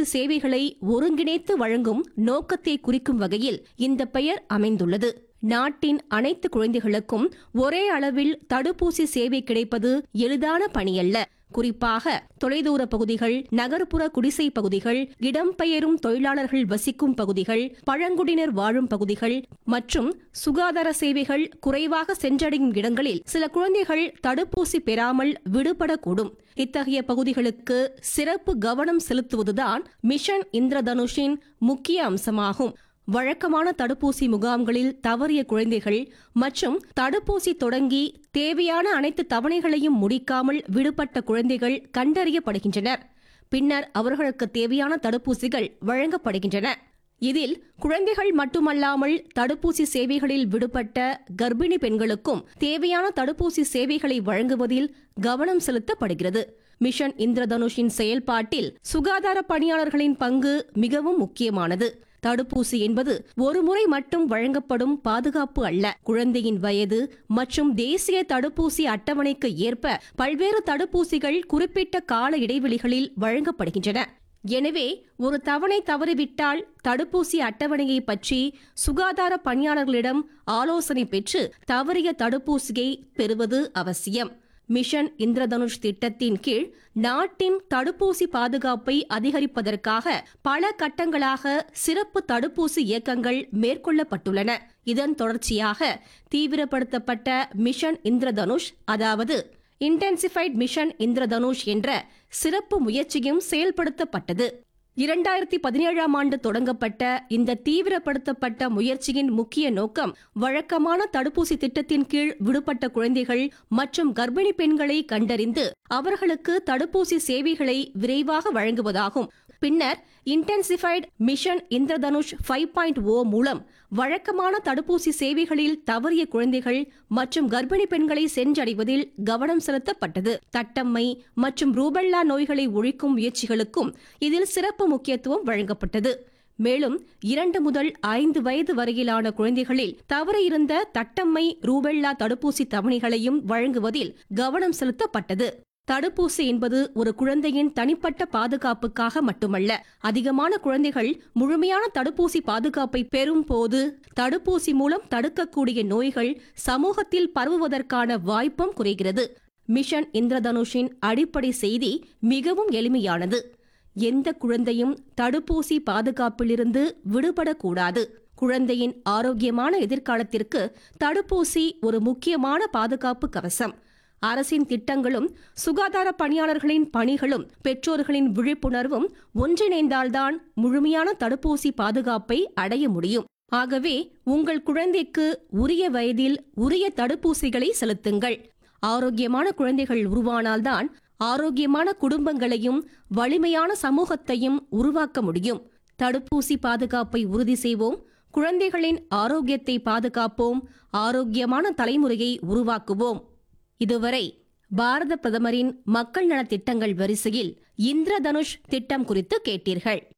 தடுப்பூசி சேவைகளை ஒருங்கிணைத்து வழங்கும் நோக்கத்தை குறிக்கும் வகையில் இந்த பெயர் அமைந்துள்ளது. நாட்டின் அனைத்து குழந்தைகளுக்கும் ஒரே அளவில் தடுப்பூசி சேவை கிடைப்பது எளிதான பணியல்ல. குறிப்பாக தொலைதூர பகுதிகள், நகர்ப்புற குடிசை பகுதிகள், இடம்பெயரும் தொழிலாளர்கள் வசிக்கும் பகுதிகள், பழங்குடியினர் வாழும் பகுதிகள் மற்றும் சுகாதார சேவைகள் குறைவாக சென்றடையும் இடங்களில் சில குழந்தைகள் தடுப்பூசி பெறாமல் விடுபடக்கூடும். இத்தகைய பகுதிகளுக்கு சிறப்பு கவனம் செலுத்துவதுதான் மிஷன் இந்திரதனுஷின் முக்கிய அம்சமாகும். வழக்கமான தடுப்பூசி முகாம்களில் தவறிய குழந்தைகள் மற்றும் தடுப்பூசி தொடங்கி தேவையான அனைத்து தவணைகளையும் முடிக்காமல் விடுபட்ட குழந்தைகள் கண்டறியப்படுகின்றனர். பின்னர் அவர்களுக்கு தேவையான தடுப்பூசிகள் வழங்கப்படுகின்றன. இதில் குழந்தைகள் மட்டுமல்லாமல் தடுப்பூசி சேவைகளில் விடுபட்ட கர்ப்பிணி பெண்களுக்கும் தேவையான தடுப்பூசி சேவைகளை வழங்குவதில் கவனம் செலுத்தப்படுகிறது. மிஷன் இந்திரதனுஷின் செயல்பாட்டில் சுகாதார பணியாளர்களின் பங்கு மிகவும் முக்கியமானது. தடுப்பூசி என்பது ஒரு முறை மட்டும் வழங்கப்படும் பாதுகாப்பு அல்ல. குழந்தையின் வயது மற்றும் தேசிய தடுப்பூசி அட்டவணைக்கு ஏற்ப பல்வேறு தடுப்பூசிகள் குறிப்பிட்ட கால இடைவெளிகளில் வழங்கப்படுகின்றன. எனவே ஒரு தவணை தவறிவிட்டால் தடுப்பூசி அட்டவணையை பற்றி சுகாதார பணியாளர்களிடம் ஆலோசனை பெற்று தவறிய தடுப்பூசியை பெறுவது அவசியம். மிஷன் இந்திரதனுஷ் திட்டத்தின் கீழ் நாட்டின் தடுப்பூசி பாதுகாப்பை அதிகரிப்பதற்காக பல கட்டங்களாக சிறப்பு தடுப்பூசி இயக்கங்கள் மேற்கொள்ளப்பட்டுள்ளன. இதன் தொடர்ச்சியாக தீவிரப்படுத்தப்பட்ட மிஷன் இந்திரதனுஷ், அதாவது இன்டென்சிஃபைட் மிஷன் இந்திரதனுஷ் என்ற சிறப்பு முயற்சியும் செயல்படுத்தப்பட்டது. 2017ஆம் ஆண்டு தொடங்கப்பட்ட இந்த தீவிரப்படுத்தப்பட்ட முயற்சியின் முக்கிய நோக்கம் வழக்கமான தடுப்பூசி திட்டத்தின் கீழ் விடுபட்ட குழந்தைகள் மற்றும் கர்ப்பிணி பெண்களை கண்டறிந்து அவர்களுக்கு தடுப்பூசி சேவைகளை விரைவாக வழங்குவதாகும். பின்னர் இன்டென்சிஃபைட் மிஷன் இந்திரதனுஷ் 5.0 மூலம் வழக்கமான தடுப்பூசி சேவைகளில் தவறிய குழந்தைகள் மற்றும் கர்ப்பிணி பெண்களை சென்றடைவதில் கவனம் செலுத்தப்பட்டது. தட்டம்மை மற்றும் ரூபெல்லா நோய்களை ஒழிக்கும் முயற்சிகளுக்கும் இதில் சிறப்பு முக்கியத்துவம் வழங்கப்பட்டது. மேலும் 2 முதல் 5 வயது வரையிலான குழந்தைகளில் தவறியிருந்த தட்டம்மை, ரூபெல்லா தடுப்பூசி தவணைகளையும் வழங்குவதில் கவனம் செலுத்தப்பட்டது. தடுப்பூசி என்பது ஒரு குழந்தையின் தனிப்பட்ட பாதுகாப்புக்காக மட்டுமல்ல. அதிகமான குழந்தைகள் முழுமையான தடுப்பூசி பாதுகாப்பை பெறும் போது தடுப்பூசி மூலம் தடுக்கக்கூடிய நோய்கள் சமூகத்தில் பரவுவதற்கான வாய்ப்பும் குறைகிறது. மிஷன் இந்திரதனுஷின் அடிப்படை செய்தி மிகவும் எளிமையானது. எந்த குழந்தையும் தடுப்பூசி பாதுகாப்பிலிருந்து விடுபடக்கூடாது. குழந்தையின் ஆரோக்கியமான எதிர்காலத்திற்கு தடுப்பூசி ஒரு முக்கியமான பாதுகாப்பு கவசம். அரசின் திட்டங்களும் சுகாதார பணியாளர்களின் பணிகளும் பெற்றோர்களின் விழிப்புணர்வும் ஒன்றிணைந்தால்தான் முழுமையான தடுப்பூசி பாதுகாப்பை அடைய முடியும். ஆகவே உங்கள் குழந்தைக்கு உரிய வயதில் உரிய தடுப்பூசிகளை செலுத்துங்கள். ஆரோக்கியமான குழந்தைகள் உருவானால்தான் ஆரோக்கியமான குடும்பங்களையும் வலிமையான சமூகத்தையும் உருவாக்க முடியும். தடுப்பூசி பாதுகாப்பை உறுதி செய்வோம். குழந்தைகளின் ஆரோக்கியத்தை பாதுகாப்போம். ஆரோக்கியமான தலைமுறையை உருவாக்குவோம். இதுவரை பாரத பிரதமரின் மக்கள் நலத் திட்டங்கள் வரிசையில் இந்திரதனுஷ் திட்டம் குறித்து கேட்டீர்கள்.